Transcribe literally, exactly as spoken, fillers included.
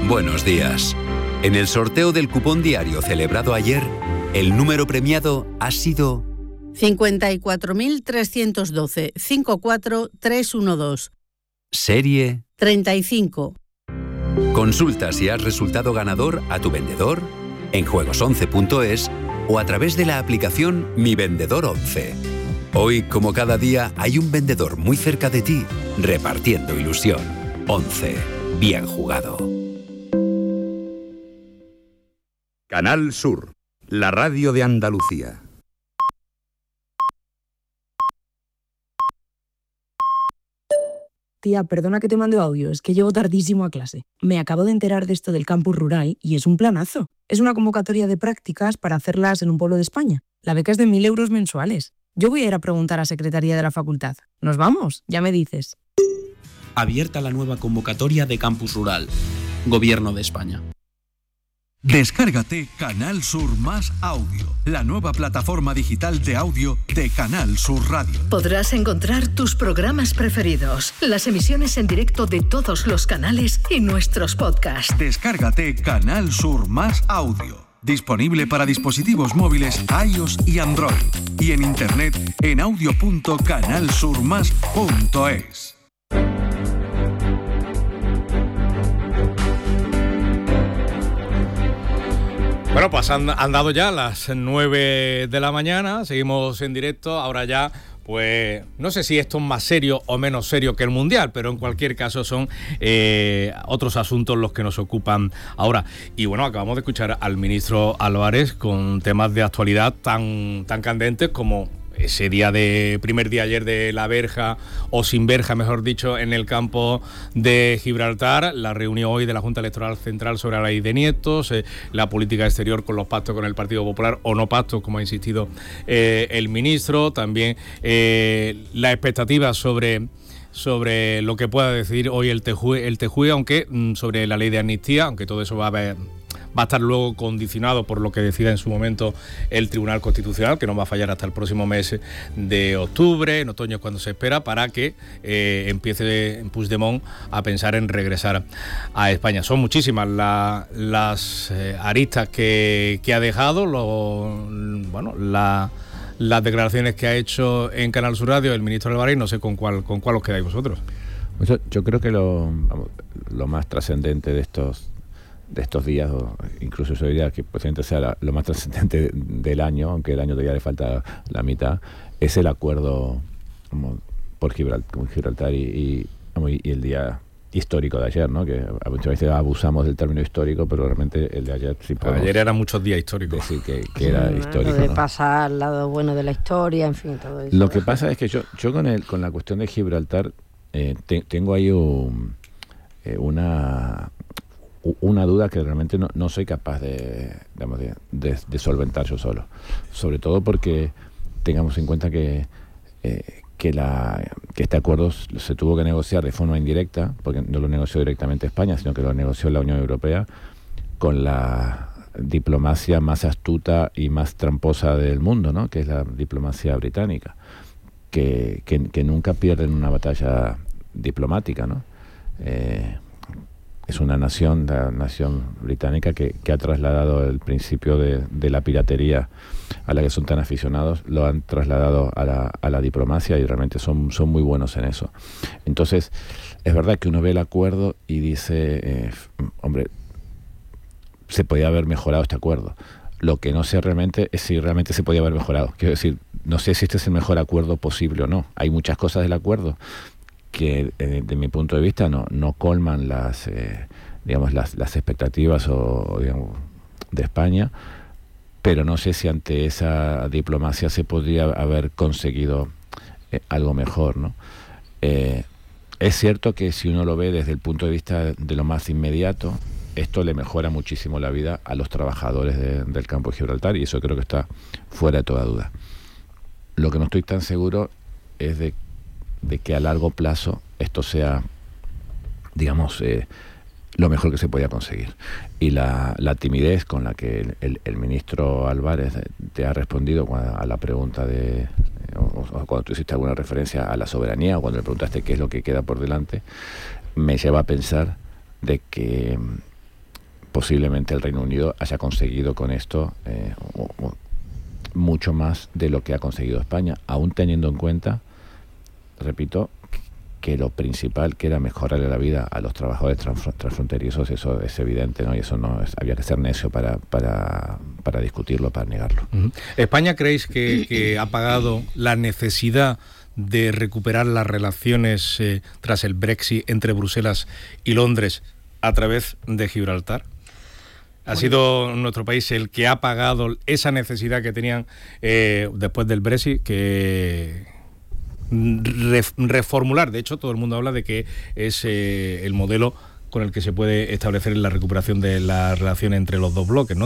Buenos días. En el sorteo del cupón diario celebrado ayer, el número premiado ha sido cincuenta y cuatro mil trescientos doce, cincuenta y cuatro mil trescientos doce. serie treinta y cinco. Consulta si has resultado ganador a tu vendedor en juegos once punto es o a través de la aplicación Mi Vendedor once. Hoy, como cada día, hay un vendedor muy cerca de ti repartiendo ilusión. once. Bien jugado. Canal Sur, la radio de Andalucía. Tía, perdona que te mande audio, es que llego tardísimo a clase. Me acabo de enterar de esto del campus rural y es un planazo. Es una convocatoria de prácticas para hacerlas en un pueblo de España. La beca es de mil euros mensuales. Yo voy a ir a preguntar a Secretaría de la Facultad. ¿Nos vamos? Ya me dices. Abierta la nueva convocatoria de Campus Rural. Gobierno de España. Descárgate Canal Sur Más Audio, la nueva plataforma digital de audio de Canal Sur Radio. Podrás encontrar tus programas preferidos, las emisiones en directo de todos los canales y nuestros podcasts. Descárgate Canal Sur Más Audio, disponible para dispositivos móviles iOS y Android, y en internet en audio punto canal sur más punto es. Bueno, pues han, han dado ya las nueve de la mañana, seguimos en directo, ahora ya, pues no sé si esto es más serio o menos serio que el Mundial, pero en cualquier caso son eh, otros asuntos los que nos ocupan ahora. Y bueno, acabamos de escuchar al ministro Álvarez con temas de actualidad tan, tan candentes como ese día de primer día ayer de la verja, o sin verja, mejor dicho, en el campo de Gibraltar, la reunión hoy de la Junta Electoral Central sobre la ley de nietos, eh, la política exterior con los pactos con el Partido Popular o no pactos, como ha insistido eh, el ministro, también eh, la expectativa sobre sobre lo que pueda decidir hoy el T J U E, el T J U E, aunque mm, sobre la ley de amnistía, aunque todo eso va a haber va a estar luego condicionado por lo que decida en su momento el Tribunal Constitucional, que no va a fallar hasta el próximo mes de octubre, en otoño es cuando se espera, para que eh, empiece Puigdemont a pensar en regresar a España. Son muchísimas la, las eh, aristas que, que ha dejado, lo, bueno, la, las declaraciones que ha hecho en Canal Sur Radio el ministro Álvarez, no sé con cuál, con cuál os quedáis vosotros. Yo, yo creo que lo, vamos, lo más trascendente de estos de estos días, o incluso yo diría que posiblemente sea la, lo más trascendente del año, aunque el año todavía le falta la mitad, es el acuerdo como, por Gibraltar, Gibraltar y, y, y el día histórico de ayer, ¿no? Que muchas veces abusamos del término histórico, pero realmente el de ayer sí podemos ayer eran muchos días históricos. Decir que, que era sí, histórico. Lo de ¿no? pasar al lado bueno de la historia, en fin, todo eso. Lo que pasa es que yo, yo con el, con la cuestión de Gibraltar eh, te, tengo ahí un, eh, una una duda que realmente no, no soy capaz de, digamos, de, de, de solventar yo solo, sobre todo porque tengamos en cuenta que eh, que, la, que este acuerdo se tuvo que negociar de forma indirecta, porque no lo negoció directamente España, sino que lo negoció la Unión Europea con la diplomacia más astuta y más tramposa del mundo, ¿no? Que es la diplomacia británica, que, que, que nunca pierden una batalla diplomática, ¿no? Eh, Es una nación, la nación británica, que, que ha trasladado el principio de, de la piratería a la que son tan aficionados, lo han trasladado a la, a la diplomacia y realmente son, son muy buenos en eso. Entonces, es verdad que uno ve el acuerdo y dice, eh, hombre, se podía haber mejorado este acuerdo. Lo que no sé realmente es si realmente se podía haber mejorado. Quiero decir, no sé si este es el mejor acuerdo posible o no. Hay muchas cosas del acuerdo que eh, de mi punto de vista no, no colman las eh, digamos las, las expectativas o, digamos, de España, pero no sé si ante esa diplomacia se podría haber conseguido eh, algo mejor, ¿no? Eh, es cierto que si uno lo ve desde el punto de vista de lo más inmediato, esto le mejora muchísimo la vida a los trabajadores de, del campo de Gibraltar, y eso creo que está fuera de toda duda. Lo que no estoy tan seguro es de de que a largo plazo esto sea, digamos, eh, lo mejor que se podía conseguir. Y la, la timidez con la que el, el, el ministro Álvarez te ha respondido a la pregunta de, o, o cuando tú hiciste alguna referencia a la soberanía, o cuando le preguntaste qué es lo que queda por delante, me lleva a pensar de que posiblemente el Reino Unido haya conseguido con esto eh, o, o mucho más de lo que ha conseguido España, aún teniendo en cuenta, repito, que lo principal que era mejorarle la vida a los trabajadores transfronterizos, eso es evidente, ¿no? Y eso no es, había que ser necio para, para, para discutirlo, para negarlo. Uh-huh. ¿España creéis que, que ha pagado la necesidad de recuperar las relaciones eh, tras el Brexit entre Bruselas y Londres a través de Gibraltar? ¿Ha bueno. sido nuestro país el que ha pagado esa necesidad que tenían eh, después del Brexit, que reformular? De hecho, todo el mundo habla de que es eh, el modelo con el que se puede establecer la recuperación de la relación entre los dos bloques, ¿no?